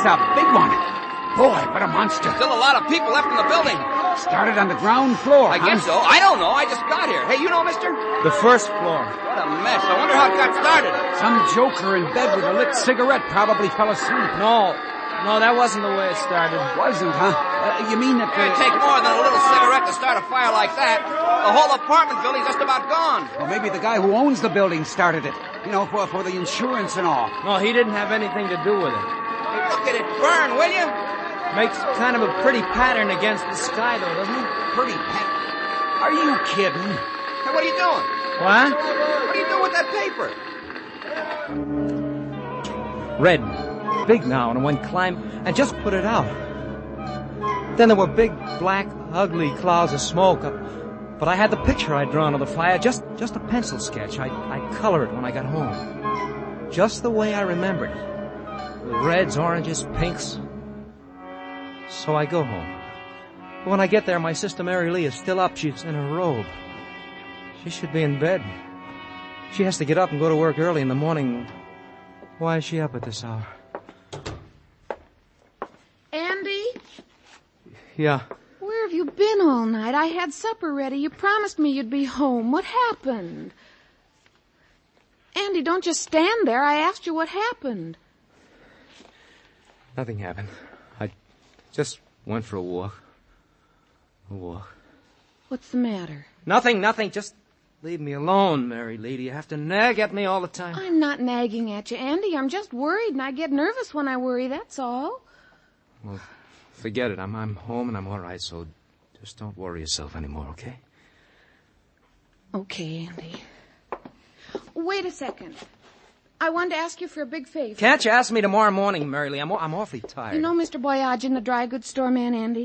a big one. Boy, what a monster. Still a lot of people left in the building. Started on the ground floor, I guess so. I don't know. I just got here. Hey, you know, mister? The first floor. What a mess. I wonder how it got started. Some joker in bed with a lit cigarette probably fell asleep. No, that wasn't the way it started. Wasn't, huh? You mean that... It'd take more than a little cigarette to start a fire like that. The whole apartment building's just about gone. Well, maybe the guy who owns the building started it. You know, for the insurance and all. No, he didn't have anything to do with it. Hey, look at it burn, will you? Makes kind of a pretty pattern against the sky, though, doesn't it? Pretty Are you kidding? Hey, what are you doing? What? What are you doing with that paper? Red. Big now, and went climb and just put it out. Then there were big, black, ugly clouds of smoke. But I had the picture I'd drawn of the fire, just a pencil sketch. I'd color it when I got home. Just the way I remembered it. With reds, oranges, pinks. So I go home. But when I get there, my sister Mary Lee is still up. She's in her robe. She should be in bed. She has to get up and go to work early in the morning. Why is she up at this hour? Andy? Yeah. Where have you been all night? I had supper ready. You promised me you'd be home. What happened? Andy, don't just stand there. I asked you what happened. Nothing happened. I just went for a walk. A walk. What's the matter? Nothing. Just leave me alone, Mary Lee. You have to nag at me all the time. I'm not nagging at you, Andy. I'm just worried, and I get nervous when I worry, that's all. Well, forget it. I'm home and I'm all right, so just don't worry yourself anymore, okay? Okay, Andy. Wait a second. I wanted to ask you for a big favor. Can't you ask me tomorrow morning, Mary Lee? I'm awfully tired. You know Mr. Boyage in the dry goods store, man, Andy?